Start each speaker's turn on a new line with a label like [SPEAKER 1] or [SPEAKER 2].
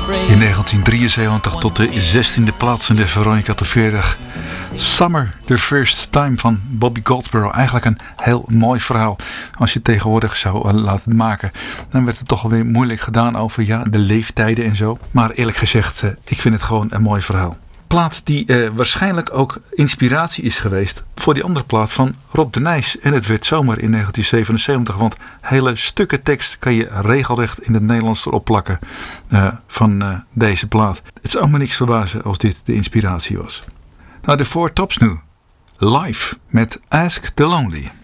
[SPEAKER 1] In 1973 tot de 16e plaats in de Veronica Top 40. Summer, the First Time van Bobby Goldsboro. Eigenlijk een heel mooi verhaal. Als je het tegenwoordig zou laten maken, dan werd het toch alweer moeilijk gedaan over de leeftijden en zo. Maar eerlijk gezegd, ik vind het gewoon een mooi verhaal. Plaat die waarschijnlijk ook inspiratie is geweest voor die andere plaat van Rob de Nijs. En het werd zomer in 1977, want hele stukken tekst kan je regelrecht in het Nederlands erop plakken van deze plaat. Het zou me niks verbazen als dit de inspiratie was. Nou, de Four Tops nu. Live met Ask the Lonely.